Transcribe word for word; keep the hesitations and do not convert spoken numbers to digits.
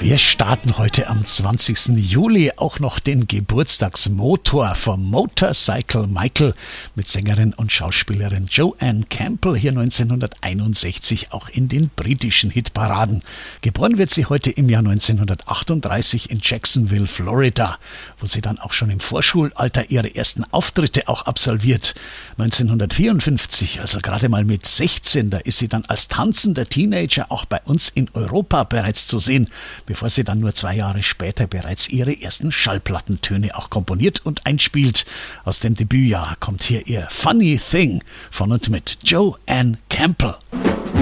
Wir starten heute am zwanzigsten Juli auch noch den Geburtstagsmotor vom Motorcycle Michael mit Sängerin und Schauspielerin Joanne Campbell, hier neunzehnhunderteinundsechzig auch in den britischen Hitparaden. Geboren wird sie heute im Jahr neunzehnhundertachtunddreißig in Jacksonville, Florida, wo sie dann auch schon im Vorschulalter ihre ersten Auftritte auch absolviert. neunzehnhundertvierundfünfzig, also gerade mal mit sechzehn, da ist sie dann als tanzender Teenager auch bei uns in Europa bereits zu sehen, bevor sie dann nur zwei Jahre später bereits ihre ersten Schallplattentöne auch komponiert und einspielt. Aus dem Debütjahr kommt hier ihr Funny Thing von und mit Joanne Campbell.